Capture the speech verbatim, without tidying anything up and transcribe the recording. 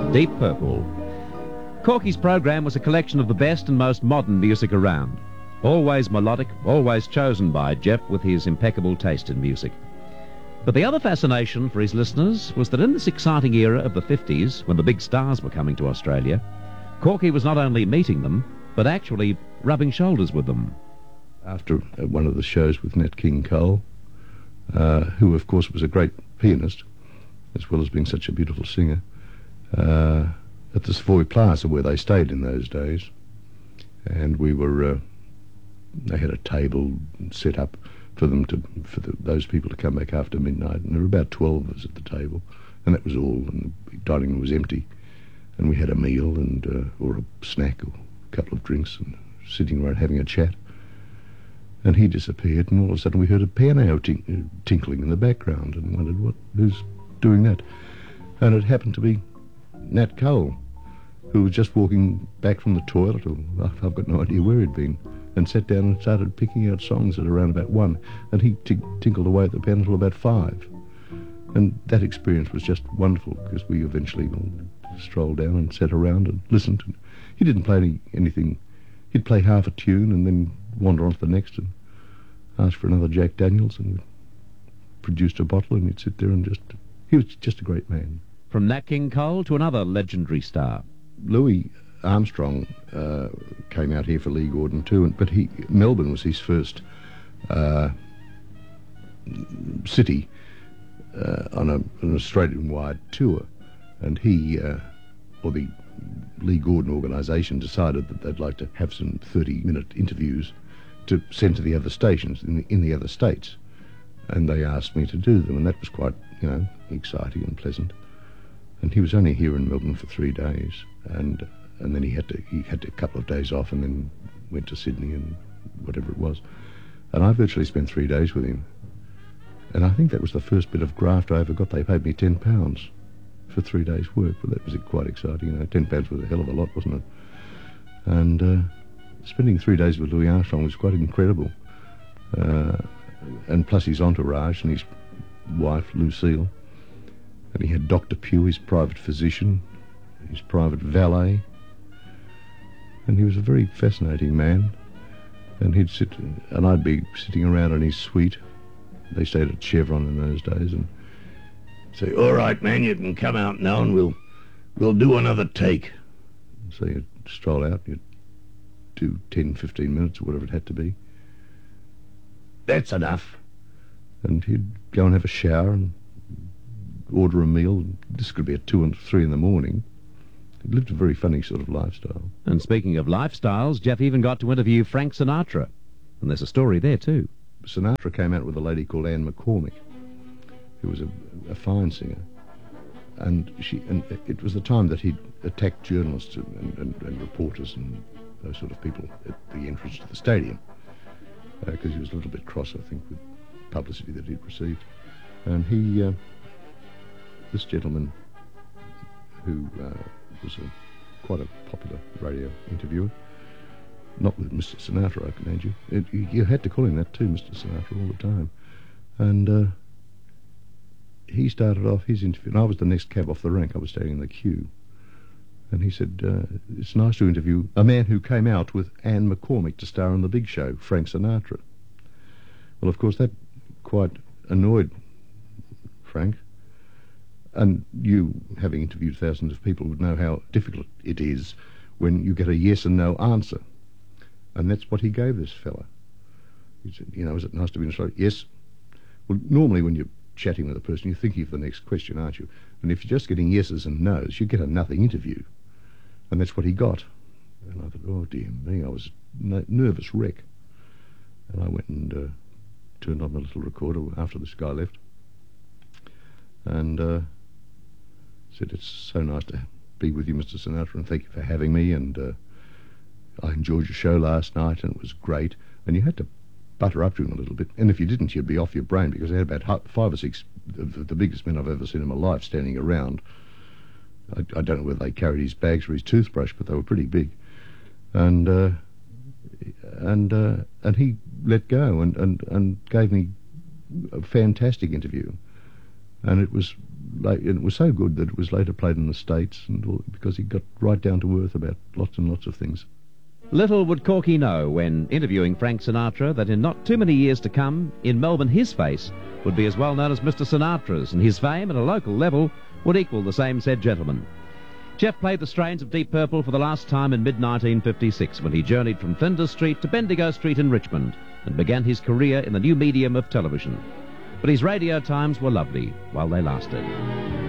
Deep Purple. Corky's program was a collection of the best and most modern music around. Always melodic, always chosen by Jeff with his impeccable taste in music. But the other fascination for his listeners was that in this exciting era of the fifties, when the big stars were coming to Australia, Corky was not only meeting them, but actually rubbing shoulders with them. After uh, one of the shows with Nat King Cole, uh, who of course was a great pianist, as well as being such a beautiful singer, uh, at the Savoy Plaza where they stayed in those days, and we were, uh, they had a table set up for them to, for the, those people to come back after midnight, and there were about twelve of us at the table, and that was all, and the dining room was empty, and we had a meal and uh, or a snack or a couple of drinks and sitting around having a chat. And he disappeared, and all of a sudden we heard a piano tink- tinkling in the background, and wondered what who's doing that. And it happened to be Nat Cole, who was just walking back from the toilet, or I've got no idea where he'd been, and sat down and started picking out songs at around about one, and he t- tinkled away at the piano until about five. And that experience was just wonderful, because we eventually all strolled down and sat around and listened. And he didn't play any, anything. He'd play half a tune and then wander on to the next and ask for another Jack Daniels, and we produced a bottle, and he'd sit there and just... He was just a great man. From Nat King Cole to another legendary star. Louis Armstrong uh, came out here for Lee Gordon too, and, but he Melbourne was his first uh, city uh, on a, an Australian-wide tour, and he, uh, or the Lee Gordon organisation, decided that they'd like to have some thirty-minute interviews to send to the other stations in the, in the other states, and they asked me to do them, and that was quite, you know, exciting and pleasant. And he was only here in Melbourne for three days, and and then he had to he had a couple of days off, and then went to Sydney and whatever it was, and I virtually spent three days with him. And I think that was the first bit of graft I ever got. They paid me ten pounds for three days' work, but that was quite exciting. You know, ten pounds was a hell of a lot, wasn't it? And uh, spending three days with Louis Armstrong was quite incredible. Uh, and plus his entourage and his wife, Lucille. And he had Doctor Pugh, his private physician, his private valet. And he was a very fascinating man. And he'd sit, and I'd be sitting around in his suite. They stayed at Chevron in those days, and say, "All right, man, you can come out now and we'll we'll do another take." So you'd stroll out, you'd do ten, fifteen minutes or whatever it had to be. "That's enough." And he'd go and have a shower and order a meal. This could be at two and three in the morning. He lived a very funny sort of lifestyle. And speaking of lifestyles, Jeff even got to interview Frank Sinatra. And there's a story there too. Sinatra came out with a lady called Anne McCormick, who was a, a fine singer. And she, and it was the time that he'd attacked journalists and, and, and reporters and those sort of people at the entrance to the stadium, because uh, he was a little bit cross, I think, with publicity that he'd received. And he, uh, this gentleman, who uh, was a, quite a popular radio interviewer, not with Mister Sinatra, I can add you. It, you. You had to call him that too, Mister Sinatra, all the time. And uh, he started off his interview, and I was the next cab off the rank. I was staying in the queue. And he said, uh, "It's nice to interview a man who came out with Anne McCormick to star in The Big Show, Frank Sinatra." Well, of course, that quite annoyed Frank. And you, having interviewed thousands of people, would know how difficult it is when you get a yes and no answer. And that's what he gave this fella. He said, "You know, is it nice to be in Australia?" "Yes." Well, normally when you're chatting with a person, you're thinking of the next question, aren't you? And if you're just getting yeses and nos, you get a nothing interview. And that's what he got. And I thought, oh dear me, I was a nervous wreck. And I went and uh, turned on the little recorder after this guy left. And uh, said, "It's so nice to be with you, Mister Sinatra, and thank you for having me. And uh, I enjoyed your show last night, and it was great." And you had to butter up to him a little bit. And if you didn't, you'd be off your brain, because they had about five or six of the biggest men I've ever seen in my life standing around. I, I don't know whether they carried his bags or his toothbrush, but they were pretty big. And uh, and uh, and he let go and, and, and gave me a fantastic interview. And it was like, it was so good that it was later played in the States, and all, because he got right down to earth about lots and lots of things. Little would Corky know, when interviewing Frank Sinatra, that in not too many years to come, in Melbourne his face would be as well known as Mister Sinatra's, and his fame at a local level would equal the same said gentleman. Jeff played the strains of Deep Purple for the last time in mid nineteen fifty-six, when he journeyed from Flinders Street to Bendigo Street in Richmond and began his career in the new medium of television. But his radio times were lovely while they lasted.